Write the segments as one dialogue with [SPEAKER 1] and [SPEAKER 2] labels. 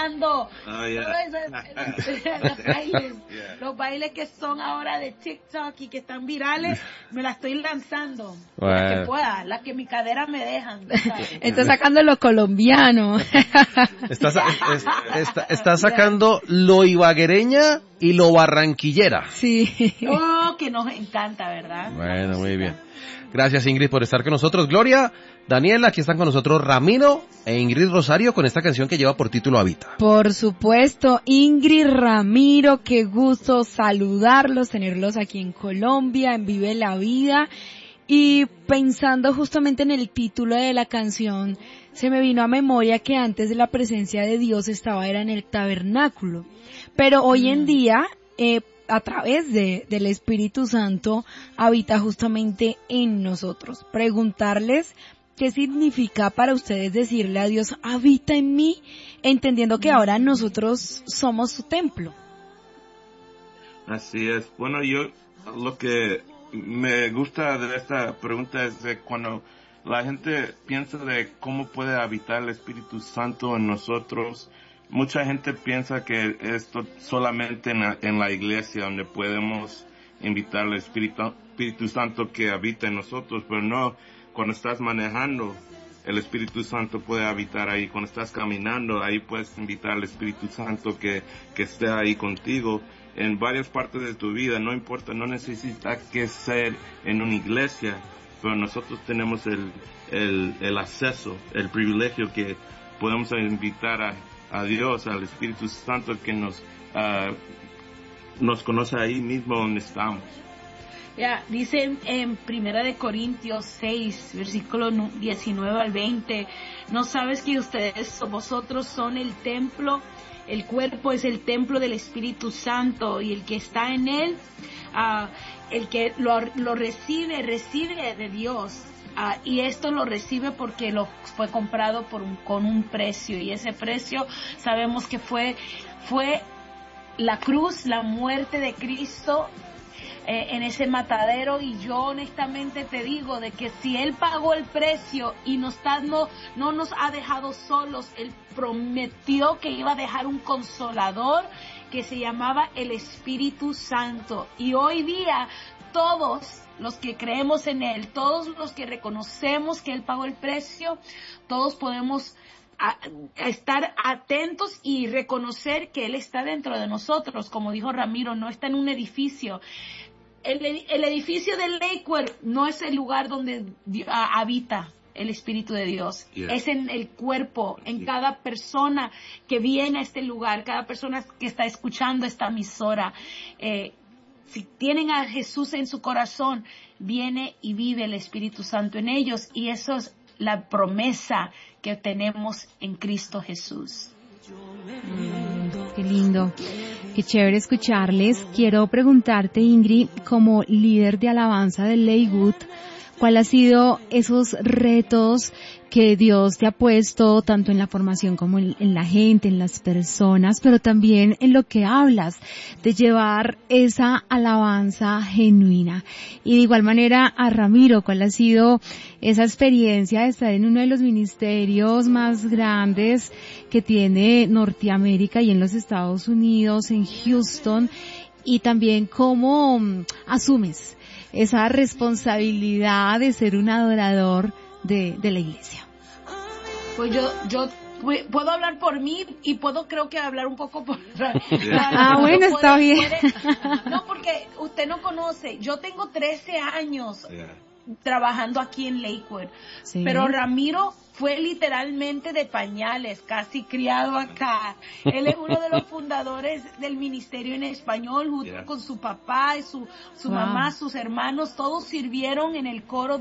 [SPEAKER 1] bailando.
[SPEAKER 2] Oh, yeah.
[SPEAKER 1] Los bailes,
[SPEAKER 2] Yeah.
[SPEAKER 1] los bailes que son ahora de TikTok y que están virales, me la estoy lanzando.
[SPEAKER 3] Bueno.
[SPEAKER 1] La que pueda, la que mi cadera me dejan. ¿Sabes?
[SPEAKER 4] Está sacando lo colombiano.
[SPEAKER 3] Está sacando lo ibaguereña y lo barranquillera.
[SPEAKER 4] Sí.
[SPEAKER 1] Oh, que nos encanta, ¿verdad?
[SPEAKER 3] Bueno, muy bien. Gracias, Ingrid, por estar con nosotros. Gloria, Daniela, aquí están con nosotros Ramiro e Ingrid Rosario con esta canción que lleva por título Habita.
[SPEAKER 4] Por supuesto, Ingrid, Ramiro, qué gusto saludarlos, tenerlos aquí en Colombia, en Vive la Vida. Y pensando justamente en el título de la canción, se me vino a memoria que antes de la presencia de Dios era en el tabernáculo. Pero hoy en día, a través del Espíritu Santo, habita justamente en nosotros. Preguntarles qué significa para ustedes decirle a Dios, habita en mí, entendiendo que ahora nosotros somos su templo.
[SPEAKER 2] Así es. Bueno, yo lo que me gusta de esta pregunta es de cuando la gente piensa de cómo puede habitar el Espíritu Santo en nosotros. Mucha gente piensa que esto solamente en la iglesia donde podemos invitar al Espíritu Santo que habita en nosotros, pero no, cuando estás manejando, el Espíritu Santo puede habitar ahí. Cuando estás caminando, ahí puedes invitar al Espíritu Santo que esté ahí contigo. En varias partes de tu vida, no importa, no necesita que ser en una iglesia, pero nosotros tenemos el acceso, el privilegio que podemos invitar a Dios, al Espíritu Santo que nos conoce ahí mismo donde estamos.
[SPEAKER 1] Ya, dice en Primera de Corintios 6, versículo 19 al 20, ¿no sabes que vosotros son el templo? El cuerpo es el templo del Espíritu Santo y el que está en él, el que lo recibe de Dios. Y esto lo recibe porque lo fue comprado con un precio, y ese precio sabemos que fue la cruz, la muerte de Cristo en ese matadero. Y yo honestamente te digo de que si Él pagó el precio y no nos ha dejado solos, Él prometió que iba a dejar un consolador que se llamaba el Espíritu Santo. Y hoy día todos los que creemos en Él, todos los que reconocemos que Él pagó el precio, todos podemos estar atentos y reconocer que Él está dentro de nosotros. Como dijo Ramiro, no está en un edificio. El edificio de Lakewood no es el lugar donde habita el Espíritu de Dios. Yeah. Es en el cuerpo, en cada persona que viene a este lugar, cada persona que está escuchando esta emisora. Si tienen a Jesús en su corazón, viene y vive el Espíritu Santo en ellos, y eso es la promesa que tenemos en Cristo Jesús.
[SPEAKER 4] Qué lindo, qué chévere escucharles. Quiero preguntarte, Ingrid, como líder de alabanza de Lakewood, ¿cuál ha sido esos retos que Dios te ha puesto tanto en la formación como en la gente, en las personas, pero también en lo que hablas, de llevar esa alabanza genuina? Y de igual manera a Ramiro, ¿cuál ha sido esa experiencia de estar en uno de los ministerios más grandes que tiene Norteamérica y en los Estados Unidos, en Houston, y también cómo asumes esa responsabilidad de ser un adorador de la iglesia?
[SPEAKER 1] Pues yo puedo hablar por mí y creo que hablar un poco por...
[SPEAKER 4] Bueno, está bien.
[SPEAKER 1] No, porque usted no conoce, yo tengo 13 años trabajando aquí en Lakewood, sí. Pero Ramiro fue literalmente de pañales, casi criado acá. Él es uno de los fundadores del ministerio en español, junto con su papá y su mamá, sus hermanos, todos sirvieron en el coro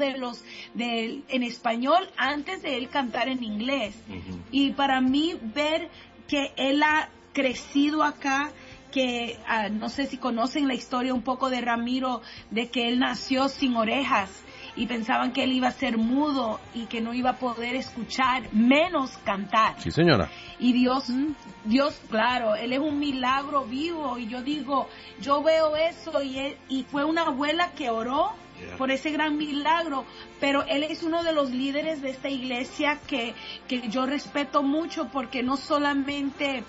[SPEAKER 1] en español antes de él cantar en inglés. Uh-huh. Y para mí ver que él ha crecido acá, que no sé si conocen la historia un poco de Ramiro, de que él nació sin orejas y pensaban que él iba a ser mudo y que no iba a poder escuchar, menos cantar.
[SPEAKER 3] Sí, señora.
[SPEAKER 1] Y Dios, claro, Él es un milagro vivo, y yo veo eso, y fue una abuela que oró por ese gran milagro, pero él es uno de los líderes de esta iglesia que yo respeto mucho, porque no solamente